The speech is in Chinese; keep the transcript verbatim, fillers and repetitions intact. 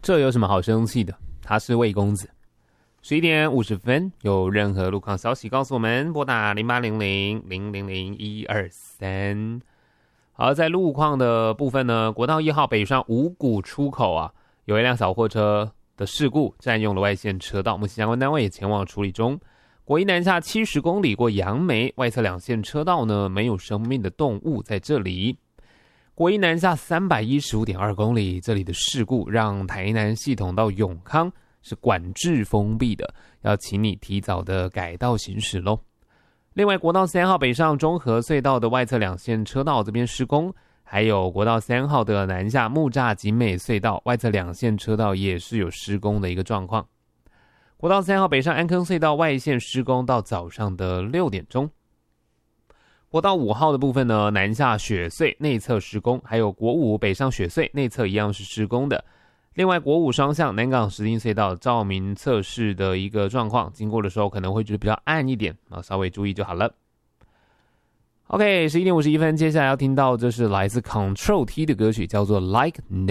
这有什么好生气的？他是魏公子。十一点五十分，有任何路况消息告诉我们，拨打零八零零零零零一二三。好，在路况的部分呢，国道一号北上五股出口啊，有一辆小货车的事故占用了外线车道，目前相关单位也前往处理中。国一南下七十公里过杨梅，外侧两线车道呢没有生命的动物在这里。国一南下三百一十五点二公里，这里的事故让台南系统到永康是管制封闭的，要请你提早的改道行驶咯。另外，国道三号北上中和隧道的外侧两线车道这边施工，还有国道三号的南下木栅景美隧道外侧两线车道也是有施工的一个状况。国道三号北上安坑隧道外线施工到早上的六点钟。国道五号的部分呢，南下雪隧内侧施工，还有国五北上雪隧内侧一样是施工的。另外，国五双向南港石碇隧道照明测试的一个状况，经过的时候可能会觉得比较暗一点，稍微注意就好了。OK， 十一点五十一分，接下来要听到这是来自 Control T 的歌曲，叫做 Like No